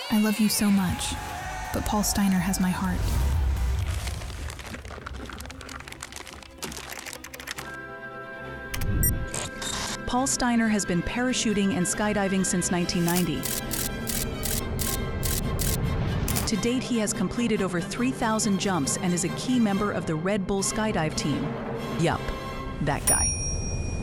I love you so much, but Paul Steiner has my heart. Paul Steiner has been parachuting and skydiving since 1990. To date, he has completed over 3,000 jumps and is a key member of the Red Bull Skydive team. Yup, that guy.